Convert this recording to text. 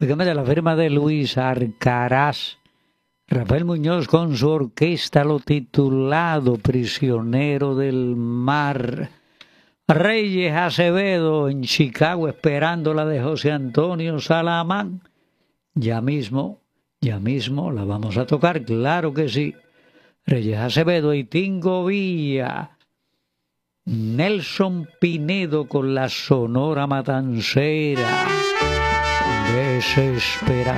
Dígame de la firma de Luis Arcaraz. Rafael Muñoz con su orquesta, lo titulado Prisionero del Mar. Reyes Acevedo en Chicago esperando la de José Antonio Salamán. Ya mismo la vamos a tocar, claro que sí. Reyes Acevedo y Tingo Villa. Nelson Pinedo con la Sonora Matancera. Desesperado.